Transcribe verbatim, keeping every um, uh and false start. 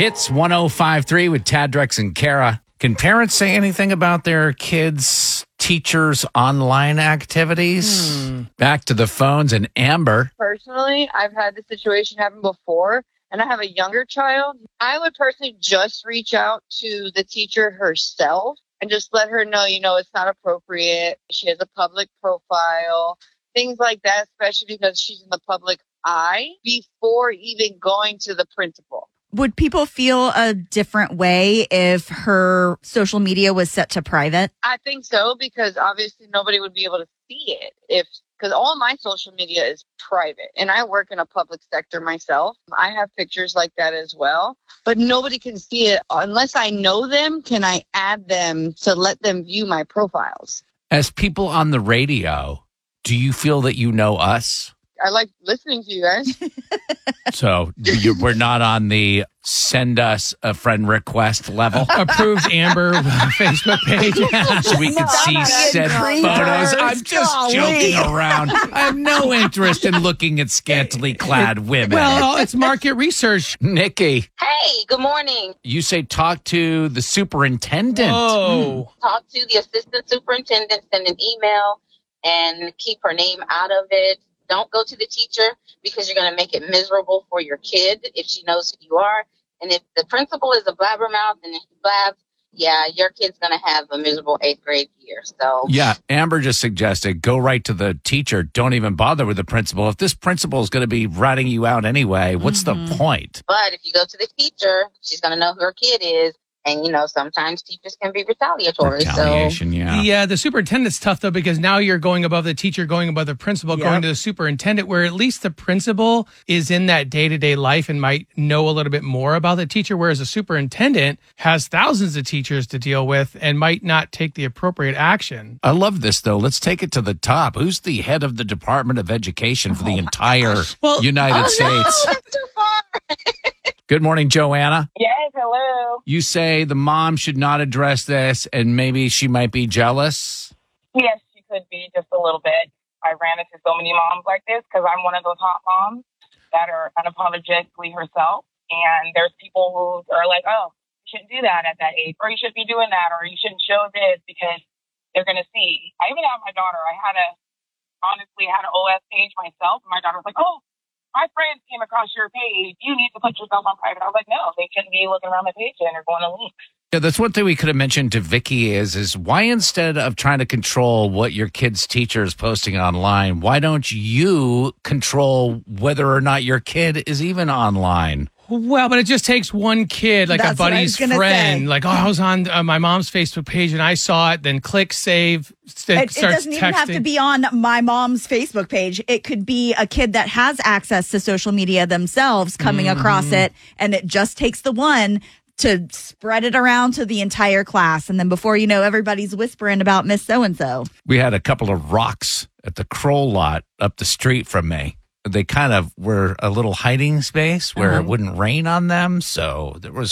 Hits one oh five point three with Tad, Drex, and Kara. Can parents say anything about their kids' teachers' online activities? Hmm. Back to the phones and Amber. Personally, I've had this situation happen before, and I have a younger child. I would personally just reach out to the teacher herself and just let her know, you know, it's not appropriate. She has a public profile, things like that, especially because she's in the public eye, before even going to the principal. Would people feel a different way if her social media was set to private? I think so, because obviously nobody would be able to see it if because all my social media is private, and I work in a public sector myself. I have pictures like that as well, but nobody can see it unless I know them. Can I add them to let them view my profiles? As people on the radio, do you feel that you know us? I like listening to you guys. So you, we're not on the send us a friend request level. Approved Amber Facebook page. So we can see said photos. I'm just Golly. joking around. I have no interest in looking at scantily clad women. Well, it's market research. Nikki. Hey, good morning. You say talk to the superintendent. Oh. Talk to the assistant superintendent, send an email, and keep her name out of it. Don't go to the teacher because you're going to make it miserable for your kid if she knows who you are. And if the principal is a blabbermouth and he blabs, yeah, your kid's going to have a miserable eighth grade year. So yeah, Amber just suggested go right to the teacher. Don't even bother with the principal. If this principal is going to be ratting you out anyway, what's mm-hmm. the point? But if you go to the teacher, she's going to know who her kid is. And, you know, sometimes teachers can be retaliatory. Retaliation, so. yeah. Yeah, the superintendent's tough, though, because now you're going above the teacher, going above the principal, yep. going to the superintendent, where at least the principal is in that day-to-day life and might know a little bit more about the teacher, whereas the superintendent has thousands of teachers to deal with and might not take the appropriate action. I love this, though. Let's take it to the top. Who's the head of the Department of Education for the oh entire well, United oh, States? No, that's too far. Good morning, Joanna. Yes, hello. You say the mom should not address this and maybe she might be jealous? Yes, she could be just a little bit. I ran into so many moms like this because I'm one of those hot moms that are unapologetically herself. And there's people who are like, oh, you shouldn't do that at that age, or you shouldn't be doing that, or you shouldn't show this because they're going to see. I even have my daughter. I had a, honestly, had an O S page myself. And my daughter was like, oh, my friends came across your page. You need to put yourself on private. I was like, no, they shouldn't be looking around my page and they're going to links. Yeah, that's one thing we could have mentioned to Vicky is, is why instead of trying to control what your kid's teacher is posting online, why don't you control whether or not your kid is even online? Well, but it just takes one kid, like That's a buddy's friend. Say. Like, oh, I was on uh, my mom's Facebook page and I saw it. Then click save. St- it, it doesn't even texting. have to be on my mom's Facebook page. It could be a kid that has access to social media themselves coming mm. across it. And it just takes the one to spread it around to the entire class. And then before you know, everybody's whispering about Miss So-and-so. We had a couple of rocks at the Kroll lot up the street from me. They kind of were a little hiding space where uh-huh. it wouldn't rain on them. So there was